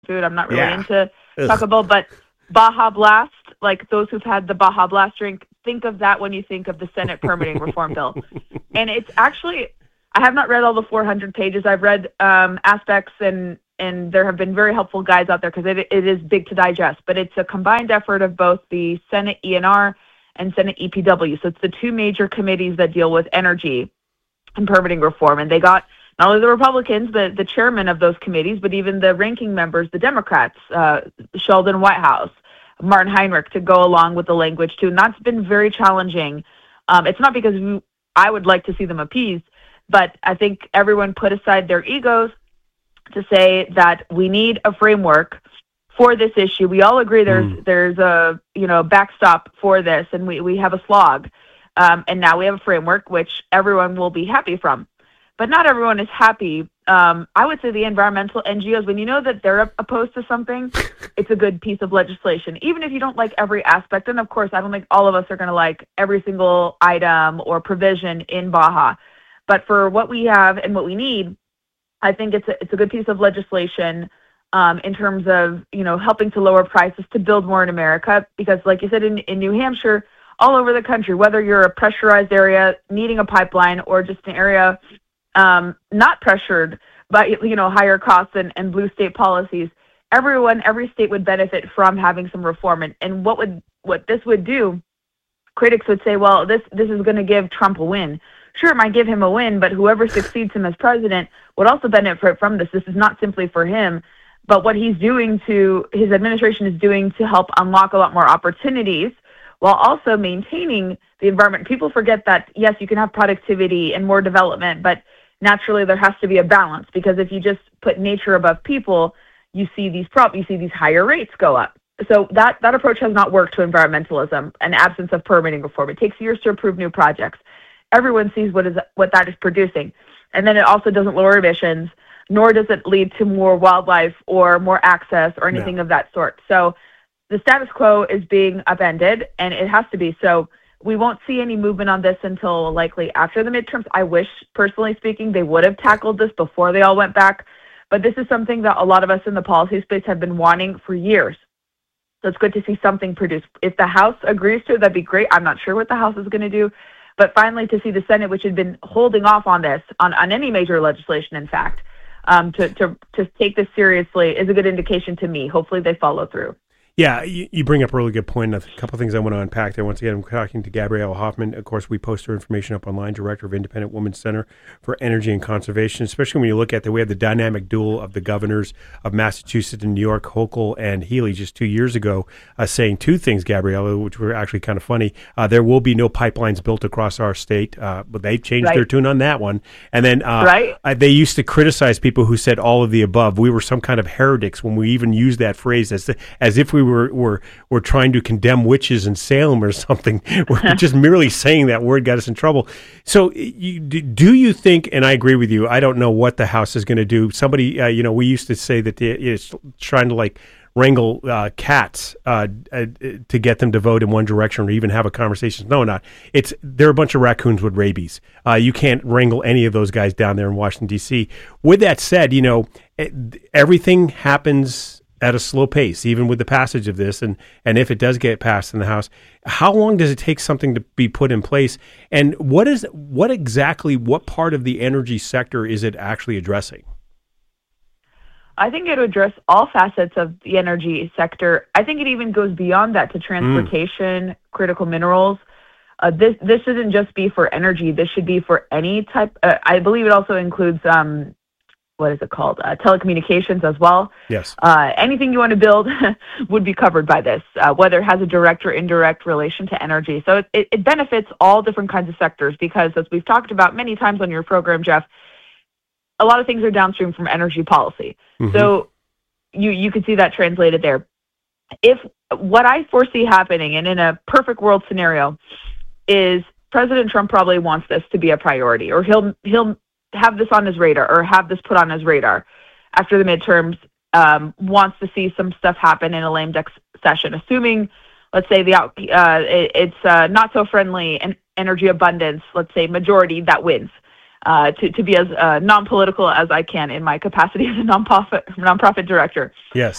food. I'm not really Yeah. into Ugh. Taco Bell, but Baja Blast, like those who've had the Baja Blast drink, think of that when you think of the Senate permitting reform bill. And it's actually, I have not read all the 400 pages. I've read aspects, and there have been very helpful guides out there because it is big to digest. But it's a combined effort of both the Senate ENR and Senate EPW. So it's the two major committees that deal with energy and permitting reform. And they got not only the Republicans, the chairman of those committees, but even the ranking members, the Democrats, Sheldon Whitehouse, Martin Heinrich, to go along with the language too. And that's been very challenging. It's not because I would like to see them appeased, but I think everyone put aside their egos to say that we need a framework for this issue. We all agree there's a backstop for this, and we have a slog, and now we have a framework which everyone will be happy from. But not everyone is happy. I would say the environmental NGOs, when you know that they're opposed to something, it's a good piece of legislation, even if you don't like every aspect. And of course, I don't think all of us are going to like every single item or provision in Baja. But for what we have and what we need, I think it's a good piece of legislation in terms of helping to lower prices, to build more in America. Because like you said, in New Hampshire, all over the country, whether you're a pressurized area needing a pipeline or just an area not pressured by higher costs and blue state policies, every state would benefit from having some reform. And what this would do, critics would say, well, this is going to give Trump a win. Sure, it might give him a win, but whoever succeeds him as president would also benefit from this. This is not simply for him, but what his administration is doing to help unlock a lot more opportunities while also maintaining the environment. People forget that, yes, you can have productivity and more development, but naturally there has to be a balance, because if you just put nature above people, you see these higher rates go up. So that approach has not worked to environmentalism, an absence of permitting reform. It takes years to approve new projects. Everyone sees what that is producing. And then it also doesn't lower emissions, nor does it lead to more wildlife or more access or anything of that sort. So the status quo is being upended, and it has to be. So we won't see any movement on this until likely after the midterms. I wish, personally speaking, they would have tackled this before they all went back. But this is something that a lot of us in the policy space have been wanting for years. So it's good to see something produced. If the House agrees to it, that'd be great. I'm not sure what the House is going to do. But finally, to see the Senate, which had been holding off on this, on any major legislation, in fact, to take this seriously is a good indication to me. Hopefully they follow through. Yeah, you bring up a really good point. A couple of things I want to unpack there. Once again, I'm talking to Gabrielle Hoffman. Of course, we post her information up online, Director of Independent Women's Center for Energy and Conservation, especially when you look at we have the dynamic duel of the governors of Massachusetts and New York, Hochul and Healy, just 2 years ago, saying two things, Gabrielle, which were actually kind of funny. There will be no pipelines built across our state, but they've changed their tune on that one. And then they used to criticize people who said all of the above. We were some kind of heretics when we even used that phrase as if we were trying to condemn witches in Salem or something. We're just merely saying that word got us in trouble. So do you think, and I agree with you, I don't know what the House is going to do. Somebody, we used to say that it's trying to wrangle cats to get them to vote in one direction or even have a conversation. No, not. They're a bunch of raccoons with rabies. You can't wrangle any of those guys down there in Washington, D.C. With that said, everything happens at a slow pace, even with the passage of this, and if it does get passed in the House, how long does it take something to be put in place? And what part of the energy sector is it actually addressing? I think it would address all facets of the energy sector. I think it even goes beyond that to transportation, critical minerals. This shouldn't just be for energy. This should be for any type. I believe it also includes what is it called? Telecommunications as well. Yes. Anything you want to build would be covered by this, whether it has a direct or indirect relation to energy. So it benefits all different kinds of sectors because, as we've talked about many times on your program, Jeff, a lot of things are downstream from energy policy. Mm-hmm. So you could see that translated there. If what I foresee happening, and in a perfect world scenario, is President Trump probably wants this to be a priority, or he'll have this on his radar, or have this put on his radar after the midterms, wants to see some stuff happen in a lame duck session, assuming, let's say, it's not so friendly and energy abundance, let's say, majority that wins, to be as non-political as I can in my capacity as a nonprofit director. Yes.